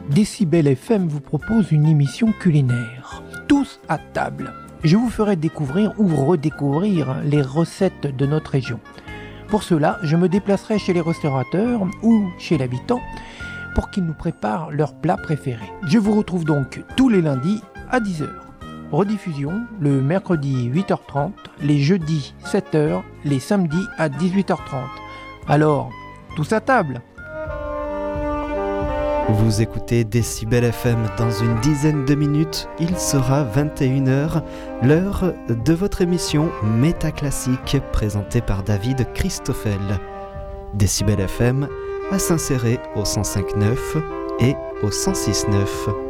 Décibel FM vous propose une émission culinaire. Tous à table. Je vous ferai découvrir ou redécouvrir les recettes de notre région. Pour cela, je me déplacerai chez les restaurateurs ou chez l'habitant pour qu'ils nous préparent leurs plats préférés. Je vous retrouve donc tous les lundis à 10h. Rediffusion le mercredi 8h30, les jeudis 7h, les samedis à 18h30. Alors, tous à table! Vous écoutez Décibel FM. Dans une dizaine de minutes, il sera 21h, l'heure de votre émission Métaclassique présentée par David Christoffel. Décibel FM à s'insérer au 105.9 et au 106.9.